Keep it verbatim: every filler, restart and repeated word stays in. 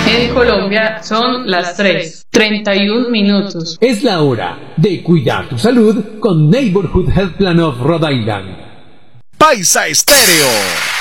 En Colombia son las tres, treinta y un minutos. Es la hora de cuidar tu salud con Neighborhood Health Plan of Rhode Island. Paisa Estéreo.